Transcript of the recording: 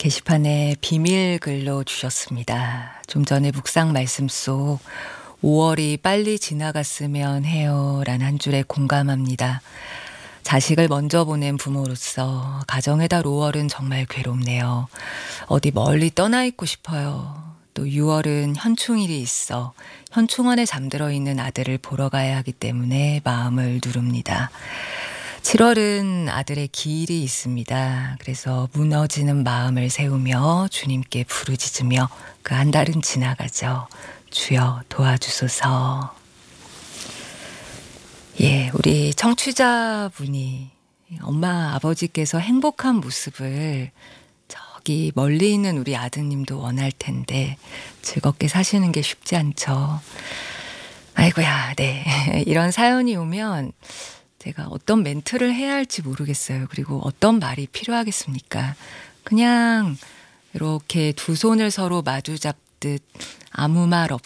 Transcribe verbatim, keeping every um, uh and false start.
게시판에 비밀글로 주셨습니다. 좀 전에 묵상 말씀 속 오월이 빨리 지나갔으면 해요 라는 한 줄에 공감합니다. 자식을 먼저 보낸 부모로서 가정의 달 오월은 정말 괴롭네요. 어디 멀리 떠나 있고 싶어요. 또 유월은 현충일이 있어 현충원에 잠들어 있는 아들을 보러 가야 하기 때문에 마음을 누릅니다. 칠월은 아들의 기일이 있습니다. 그래서 무너지는 마음을 세우며 주님께 부르짖으며 그 한 달은 지나가죠. 주여 도와주소서. 예, 우리 청취자분이 엄마 아버지께서 행복한 모습을 저기 멀리 있는 우리 아드님도 원할 텐데 즐겁게 사시는 게 쉽지 않죠. 아이고야, 네. 이런 사연이 오면 제가 어떤 멘트를 해야 할지 모르겠어요. 그리고 어떤 말이 필요하겠습니까? 그냥 이렇게 두 손을 서로 마주 잡듯 아무 말